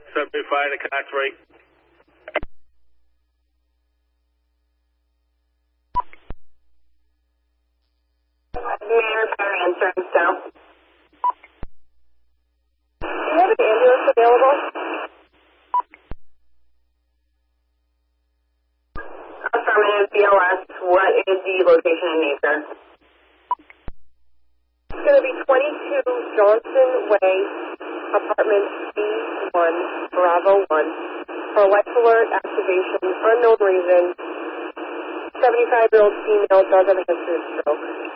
75 to Cox Ray. Mayor Fire Insurance now. Do you have an ambulance available? Affirmative, BLS. What is the location and name, sir? It's going to be 22 Johnson Way, apartment C1, Bravo 1, for life alert activation, unknown reason. 75-year-old female does have a history of stroke.